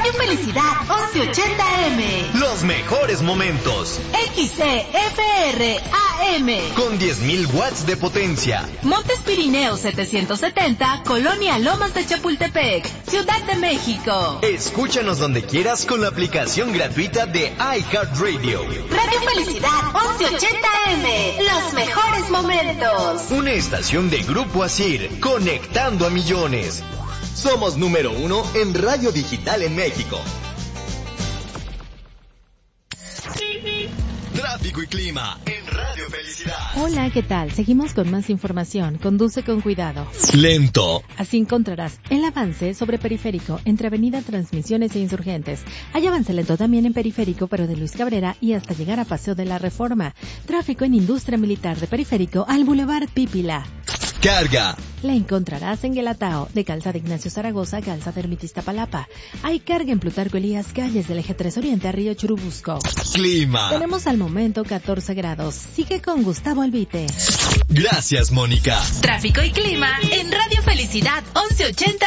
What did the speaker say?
Radio Felicidad 1180M. Los mejores momentos. XCFR AM. Con 10.000 watts de potencia. Montes Pirineos 770, Colonia Lomas de Chapultepec, Ciudad de México. Escúchanos donde quieras con la aplicación gratuita de iHeartRadio. Radio Felicidad 1180M. Los mejores momentos. Una estación de Grupo Asir, conectando a millones. Somos número 1 en radio digital en México. Tráfico y clima en Radio Felicidad. Hola, ¿qué tal? Seguimos con más información. Conduce con cuidado. Lento. Así encontrarás el avance sobre Periférico entre Avenida Transmisiones e Insurgentes. Hay avance lento también en Periférico, pero de Luis Cabrera y hasta llegar a Paseo de la Reforma. Tráfico en Industria Militar de Periférico al Boulevard Pípila. Carga. La encontrarás en Guelatao, de Calzada Ignacio Zaragoza, Calzada Ermita Iztapalapa. Hay carga en Plutarco Elías, calles del Eje 3 Oriente a Río Churubusco. Clima. Tenemos al momento 14 grados. Sigue con Gustavo Albite. Gracias, Mónica. Tráfico y clima en Radio Felicidad 1180